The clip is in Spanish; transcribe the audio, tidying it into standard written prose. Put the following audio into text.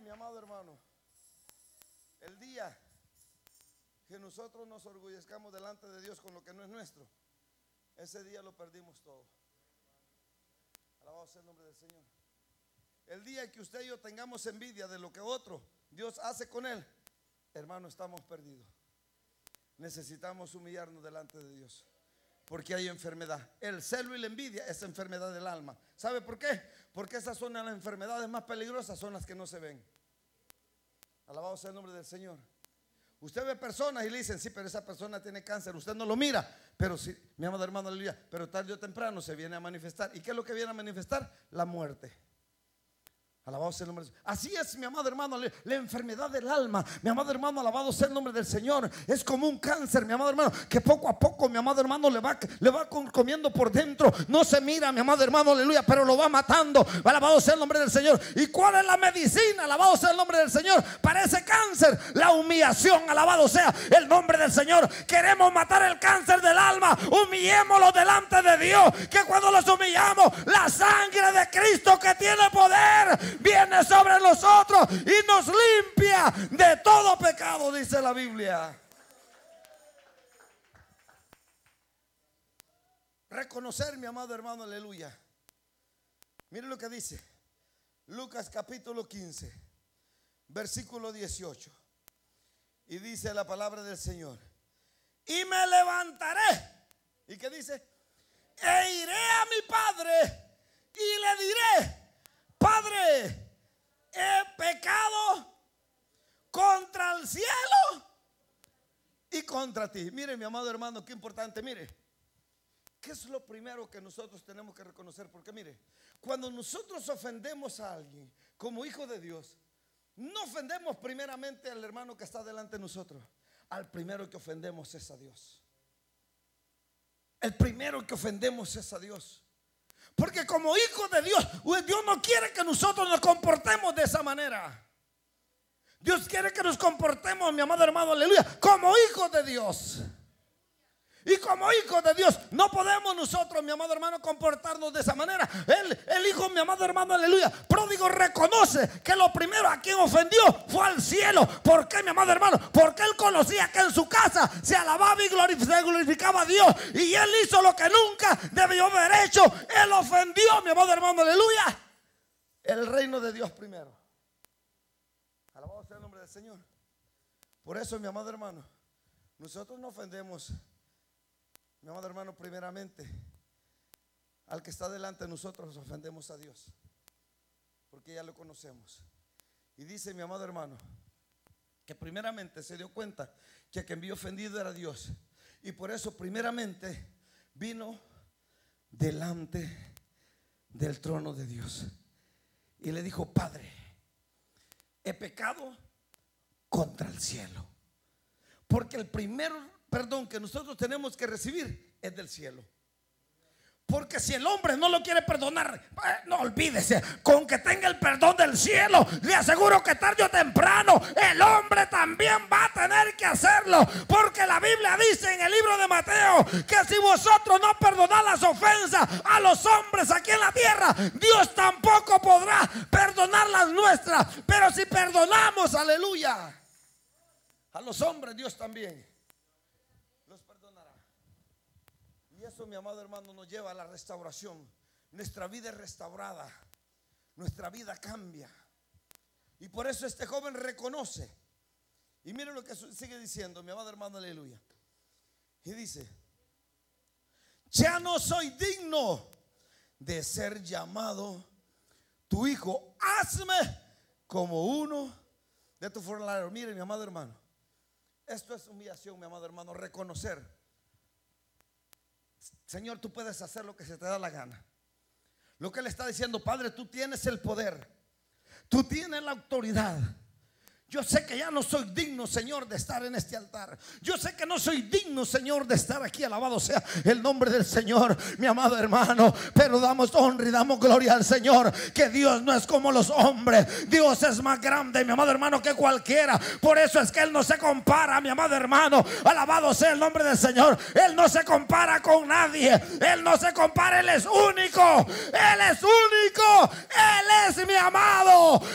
mi amado hermano, el día que nosotros nos orgullezcamos delante de Dios con lo que no es nuestro, ese día lo perdimos todo. Alabado sea el nombre del Señor. El día que usted y yo tengamos envidia de lo que otro Dios hace con él, hermano, estamos perdidos. Necesitamos humillarnos delante de Dios, porque hay enfermedad. El celo y la envidia es enfermedad del alma. ¿Sabe por qué? Porque esas son las enfermedades más peligrosas, son las que no se ven. Alabado sea el nombre del Señor. Usted ve personas y le dicen: sí, pero esa persona tiene cáncer. Usted no lo mira, pero sí, mi amado hermano, aleluya, pero tarde o temprano se viene a manifestar. ¿Y qué es lo que viene a manifestar? La muerte. Alabado sea el nombre del Señor. Así es, mi amado hermano, la enfermedad del alma, mi amado hermano, alabado sea el nombre del Señor. Es como un cáncer, mi amado hermano, que poco a poco, mi amado hermano, le va comiendo por dentro. No se mira, mi amado hermano, aleluya, pero lo va matando. Alabado sea el nombre del Señor. ¿Y cuál es la medicina? Alabado sea el nombre del Señor para ese cáncer: la humillación. Alabado sea el nombre del Señor. Queremos matar el cáncer del alma, humillémoslo delante de Dios, que cuando los humillamos, la sangre de Cristo, que tiene poder, viene sobre nosotros y nos limpia de todo pecado, dice la Biblia. Reconocer, mi amado hermano, aleluya. Mire lo que dice Lucas capítulo 15, versículo 18. Y dice la palabra del Señor: y me levantaré. ¿Y qué dice? E iré a mi Padre y le diré: Padre, he pecado contra el cielo y contra ti. Mire, mi amado hermano, qué importante. Mire, ¿qué es lo primero que nosotros tenemos que reconocer? Porque mire, cuando nosotros ofendemos a alguien como hijo de Dios, no ofendemos primeramente al hermano que está delante de nosotros. Al primero que ofendemos es a Dios. El primero que ofendemos es a Dios. Porque como hijos de Dios, Dios no quiere que nosotros nos comportemos de esa manera. Dios quiere que nos comportemos, mi amado hermano, aleluya, como hijos de Dios. Y como hijos de Dios no podemos nosotros, mi amado hermano, comportarnos de esa manera. El hijo, mi amado hermano, aleluya, pródigo, reconoce que lo primero a quien ofendió fue al cielo. ¿Por qué, mi amado hermano? Porque él conocía que en su casa se alababa y se glorificaba a Dios, y él hizo lo que nunca debió haber hecho. Él ofendió, mi amado hermano, aleluya, el reino de Dios primero. Alabado sea el nombre del Señor. Por eso, mi amado hermano, nosotros no ofendemos, mi amado hermano, primeramente al que está delante de nosotros. Ofendemos a Dios porque ya lo conocemos. Y dice, mi amado hermano, que primeramente se dio cuenta que quien había ofendido era Dios, y por eso primeramente vino delante del trono de Dios y le dijo: Padre, he pecado contra el cielo. Porque el primer perdón que nosotros tenemos que recibir es del cielo. Porque si el hombre no lo quiere perdonar, no, olvídese, con que tenga el perdón del cielo, le aseguro que tarde o temprano el hombre también va a tener que hacerlo. Porque la Biblia dice en el libro de Mateo que si vosotros no perdonad las ofensas a los hombres aquí en la tierra, Dios tampoco podrá perdonar las nuestras. Pero si perdonamos, aleluya, a los hombres, Dios también los perdonará. Y eso, mi amado hermano, nos lleva a la restauración. Nuestra vida es restaurada, nuestra vida cambia. Y por eso este joven reconoce. Y mire lo que sigue diciendo, mi amado hermano, aleluya. Y dice: ya no soy digno de ser llamado tu hijo, hazme como uno de tus fornalarios. Mire, mi amado hermano, esto es humillación, mi amado hermano, reconocer: Señor, tú puedes hacer lo que se te da la gana. Lo que él está diciendo: Padre, tú tienes el poder, tú tienes la autoridad. Yo sé que ya no soy digno, Señor, de estar en este altar. Yo sé que no soy digno, Señor, de estar aquí. Alabado sea el nombre del Señor, mi amado hermano. Pero damos honra y damos gloria al Señor, que Dios no es como los hombres. Dios es más grande, mi amado hermano, que cualquiera. Por eso es que Él no se compara, mi amado hermano. Alabado sea el nombre del Señor. Él no se compara con nadie. Él no se compara, Él es único. Él es único. Él es mi amado.